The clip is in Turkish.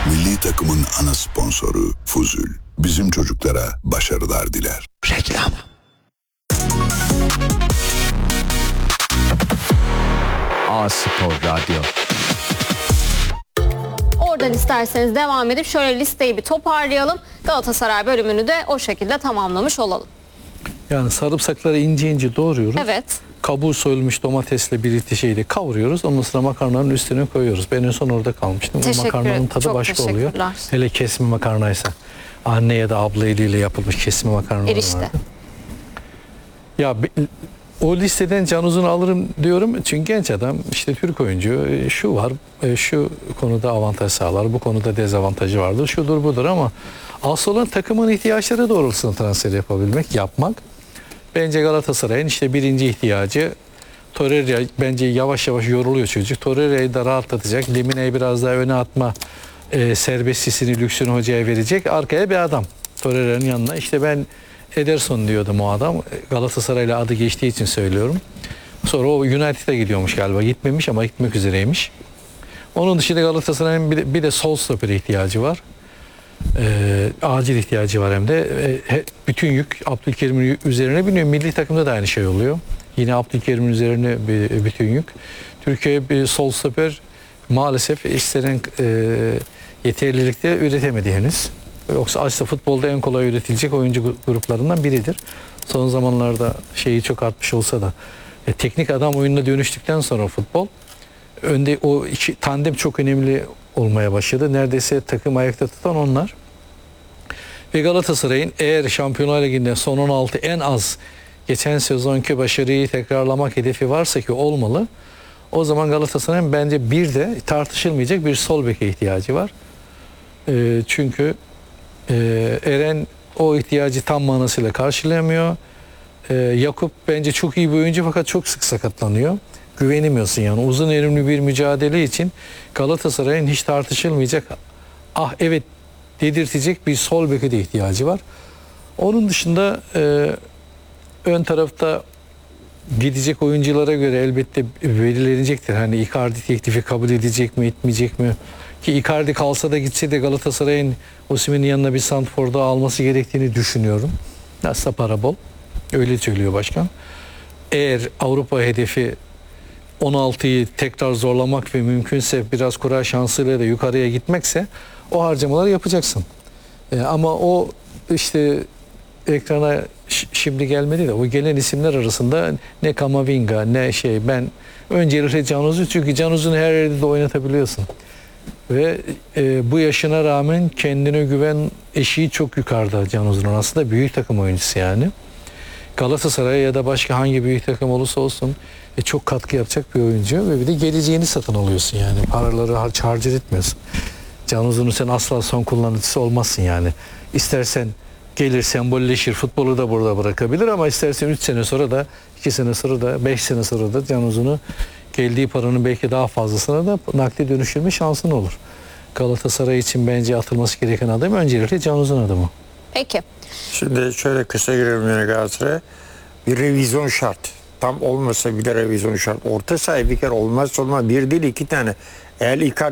Milli takımın ana sponsoru Fuzul. Bizim çocuklara başarılar diler. Reklam. A-Spor Radyo. Oradan isterseniz devam edip şöyle listeyi bir toparlayalım. Galatasaray bölümünü de o şekilde tamamlamış olalım. Yani sarımsakları ince ince doğruyoruz. Evet. Kabuğu soyulmuş domatesle birlikte şeyle kavuruyoruz. Ondan sonra makarnanın üstüne koyuyoruz. Ben en son orada kalmıştım. O makarnanın tadı Çok başka oluyor. teşekkürler. Hele kesme makarnaysa. Anne ya da abla eliyle yapılmış kesme makarnalar Erişte. vardı. Ya o listeden Can Uzun'u alırım diyorum. Çünkü genç adam, işte Türk oyuncu, şu var, şu konuda avantaj sağlar, bu konuda dezavantajı vardır, şudur budur, ama asıl olan takımın ihtiyaçları doğrultusunda transfer yapmak. Bence Galatasaray'ın işte birinci ihtiyacı Torreira. Bence yavaş yavaş yoruluyor çocuk. Torreira'yı da rahatlatacak. Lemine'yi biraz daha öne atma serbestisini, lüksünü hocaya verecek. Arkaya bir adam. Torreira'nın yanına. İşte ben Ederson diyordum o adam. Galatasaray'la adı geçtiği için söylüyorum. Sonra o United'a gidiyormuş galiba. Gitmemiş ama gitmek üzereymiş. Onun dışında Galatasaray'ın bir de sol stopere ihtiyacı var. Acil ihtiyacı var hem de. Bütün yük Abdülkerim'in üzerine biniyor. Milli takımda da aynı şey oluyor. Yine Abdülkerim'in üzerine bütün yük. Türkiye bir sol stoper maalesef istenen yeterlilikte üretemedi henüz. Yoksa aslında futbolda en kolay üretilecek oyuncu gruplarından biridir. Son zamanlarda şeyi çok artmış olsa da teknik adam oyununa dönüştükten sonra futbol önde o iki tandem çok önemli olmaya başladı. Neredeyse takım ayakta tutan onlar. Ve Galatasaray'ın eğer Şampiyonlar Ligi'nde son 16 en az geçen sezonki başarıyı tekrarlamak hedefi varsa, ki olmalı, o zaman Galatasaray'ın bence bir de tartışılmayacak bir sol beke ihtiyacı var. Çünkü Eren o ihtiyacı tam manasıyla karşılayamıyor. Yakup bence çok iyi bir oyuncu fakat çok sık sakatlanıyor. Güvenemiyorsun yani. Uzun erimli bir mücadele için Galatasaray'ın hiç tartışılmayacak, ah evet dedirtecek bir sol beke de ihtiyacı var. Onun dışında ön tarafta gidecek oyunculara göre elbette belirlenecektir. Hani Icardi teklifi kabul edecek mi, etmeyecek mi? Ki Icardi kalsa da gitse de Galatasaray'ın Osimhen'in yanına bir santrforda alması gerektiğini düşünüyorum. Nasılsa para bol. Öyle söylüyor başkan. Eğer Avrupa hedefi 16'yı tekrar zorlamak ve mümkünse biraz kura şansıyla da yukarıya gitmekse o harcamaları yapacaksın. Ama o işte ekrana şimdi gelmedi de o gelen isimler arasında ne Kamavinga ne ben öncelikle Can Uzun, çünkü Can Uzun'u her yerde de oynatabiliyorsun. Ve bu yaşına rağmen kendine güven eşiği çok yukarıda Can Uzun'un. Aslında büyük takım oyuncusu yani. Galatasaray ya da başka hangi büyük takım olursa olsun çok katkı yapacak bir oyuncu ve bir de geleceğini satın alıyorsun yani. Paraları harcar etmiyorsun. Can Uzun'un sen asla son kullanıcısı olmazsın yani. İstersen gelir sembolleşir, futbolu da burada bırakabilir, ama istersen 3 sene sonra da 2 sene sonra da 5 sene sonra da Can Uzun'u geldiği paranın belki daha fazlasına da nakde dönüştürme şansın olur. Galatasaray için bence atılması gereken adım öncelikle Can Uzun adımı. Peki. Şimdi şöyle kısa girelim yine Galatasaray'a. Bir revizyon şart. Tam olmasa bile revizyon şart. Orta saha bir kere olmazsa olmaz. Bir değil 2 tane. Eğer Icardi